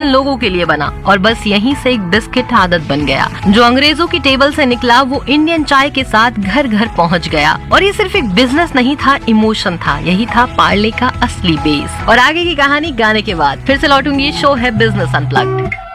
लोगों के लिए बना और बस यहीं से एक बिस्किट आदत बन गया। जो अंग्रेजों की टेबल से निकला वो इंडियन चाय के साथ घर घर पहुंच गया। और ये सिर्फ एक बिजनेस नहीं था, इमोशन था। यही था पार्ले का असली बेस। और आगे की कहानी गाने के बाद फिर से लौटूंगी। शो है बिजनेस अनप्लग्ड।